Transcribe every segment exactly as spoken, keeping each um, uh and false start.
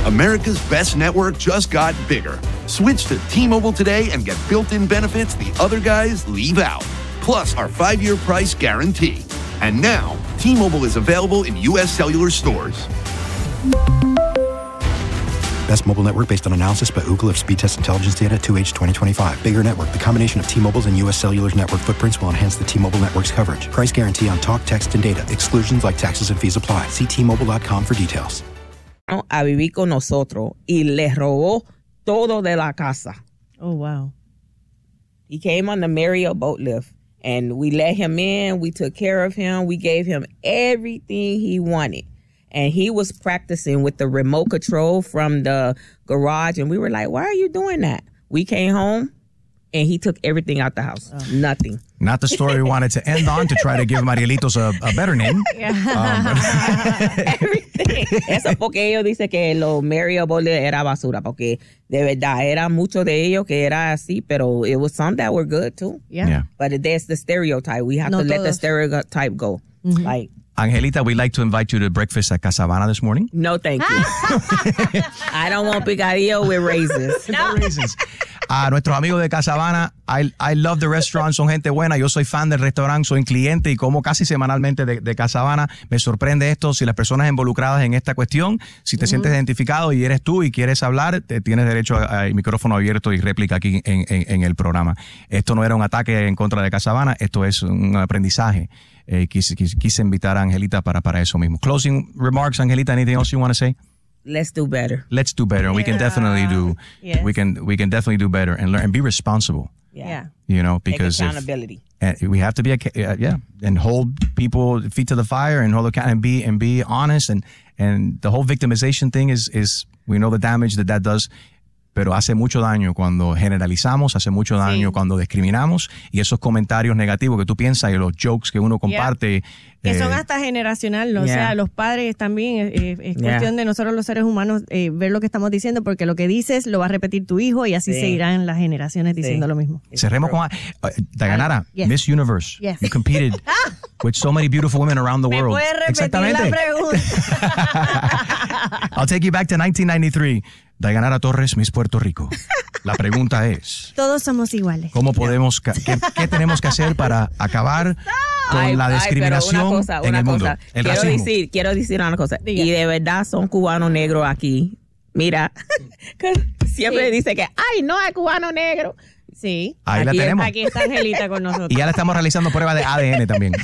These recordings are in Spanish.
America's best network just got bigger. Switch to T-Mobile today and get built-in benefits the other guys leave out. Plus our five-year price guarantee. And now, T-Mobile is available in U S cellular stores. Best mobile network based on analysis by Ookla of speed test intelligence data two H twenty twenty-five. Bigger network. The combination of T-Mobile's and U S Cellular's network footprints will enhance the T-Mobile network's coverage. Price guarantee on talk, text, and data. Exclusions like taxes and fees apply. See T Mobile dot com for details. A vivir con nosotros y le robó todo de la casa. Oh, wow. He came on the Mario boat lift. And we let him in. We took care of him. We gave him everything he wanted. And he was practicing with the remote control from the garage. And we were like, why are you doing that? We came home, and he took everything out the house. Oh. Nothing. Not the story we wanted to end on to try to give Marielitos a, a better name. Yeah. Um, everything. Eso porque ellos dicen que los Mario Bowl era basura. Porque de verdad, era mucho de ellos que era así. Pero it was some that were good, too. Yeah. yeah. But there's the stereotype. We have no to let the stereotype go. Mm-hmm. Like, Angelita, we'd like to invite you to breakfast at Casavana this morning. No, thank you. I don't want picadillo with raisins. No raisins. A nuestros amigos de Casavana, I, I love the restaurant, son gente buena. Yo soy fan del restaurante, soy cliente y como casi semanalmente de, de Casavana. Me sorprende esto. Si las personas involucradas en esta cuestión, si te uh-huh. sientes identificado y eres tú y quieres hablar, te tienes derecho al micrófono abierto y réplica aquí en, en, en el programa. Esto no era un ataque en contra de Casavana, esto es un aprendizaje. Eh, quise, quise, quise invitar a Angelita para, para eso mismo. Closing remarks, Angelita, anything else you want to say? Let's do better. Let's do better. Yeah. We can definitely do. Yes. We can we can definitely do better and learn and be responsible. Yeah. You know, because Take accountability. If, uh, we have to be uh, yeah, and hold people feet to the fire and hold account and be and be honest and and the whole victimization thing is is we know the damage that that does. Pero hace mucho daño cuando generalizamos, hace mucho daño sí. cuando discriminamos y esos comentarios negativos que tú piensas y los jokes que uno comparte. Yeah. Eh, que son hasta generacional, ¿no? Yeah. O sea, los padres también, eh, es yeah. cuestión de nosotros los seres humanos eh, ver lo que estamos diciendo porque lo que dices lo va a repetir tu hijo y así sí. seguirán las generaciones diciendo sí. lo mismo. Cerremos con... Uh, Dayanara, yes. Miss Universe, yes. you competed with so many beautiful women around the ¿Me world. puedes repetir Exactamente. La pregunta? I'll take you back to nineteen ninety-three. Dayanara Torres, Miss Puerto Rico. La pregunta es... Todos somos iguales. ¿Cómo podemos... Qué, qué tenemos que hacer para acabar con ay, la discriminación ay, una cosa, en una el mundo? Cosa. El quiero racismo. Decir, quiero decir una cosa. Diga. Y de verdad son cubanos negros aquí. Mira, siempre sí. dice que, ay, no hay cubano negro. Sí. Ahí aquí, la tenemos. Aquí está Angelita con nosotros. Y ya le estamos realizando pruebas de A D N también.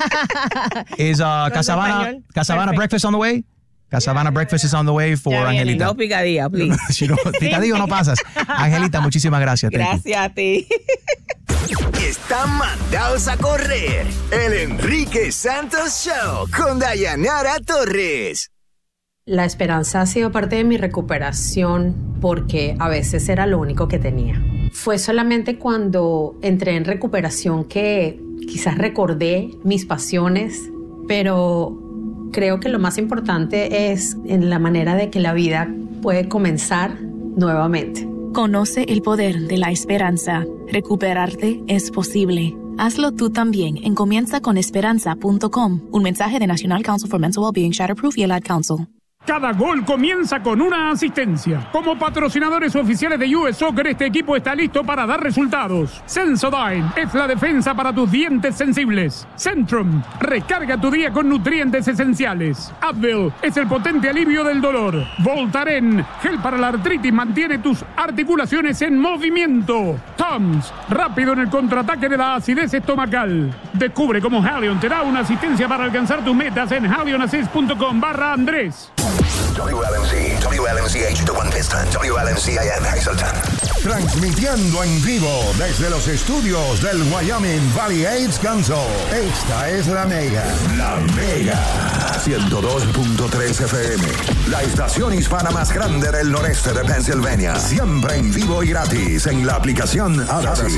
Is uh, Casavana, Casavana breakfast on the way? Casavana breakfast is on the way for Angelita. No picadilla, please. Si no, picadillo no pasas. Angelita, muchísimas gracias. Gracias a ti. Están mandados a correr. El Enrique Santos Show con Dayanara Torres. La esperanza ha sido parte de mi recuperación porque a veces era lo único que tenía. Fue solamente cuando entré en recuperación que quizás recordé mis pasiones, pero creo que lo más importante es en la manera de que la vida puede comenzar nuevamente. Conoce el poder de la esperanza. Recuperarte es posible. Hazlo tú también en comienza con esperanza punto com. Un mensaje de National Council for Mental Wellbeing, Shatterproof y el Ad Council. Cada gol comienza con una asistencia. Como patrocinadores oficiales de U S Soccer, este equipo está listo para dar resultados. Sensodyne es la defensa para tus dientes sensibles. Centrum, recarga tu día con nutrientes esenciales. Advil es el potente alivio del dolor. Voltaren, gel para la artritis, mantiene tus articulaciones en movimiento. Tums, rápido en el contraataque de la acidez estomacal. Descubre cómo Halion te da una asistencia para alcanzar tus metas en halionassist punto com barra Andrés. W L M C, W L M C H one Piston, W L M C I N Hazleton. Transmitiendo en vivo desde los estudios del Wyoming Valley AIDS Council. Esta es La Mega. La Mega. ciento dos punto tres F M. La estación hispana más grande del noreste de Pennsylvania. Siempre en vivo y gratis en la aplicación Odyssey.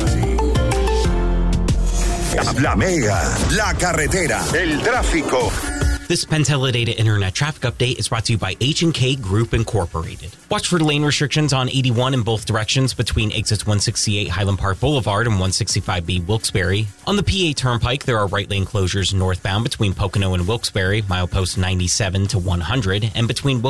La Mega. La carretera. El tráfico. This PenTeleData Internet Traffic Update is brought to you by H and K Group Incorporated. Watch for lane restrictions on eighty-one in both directions between exits one sixty-eight Highland Park Boulevard and one sixty-five B Wilkes-Barre. On the P A Turnpike, there are right lane closures northbound between Pocono and Wilkes-Barre, milepost ninety-seven to one hundred, and between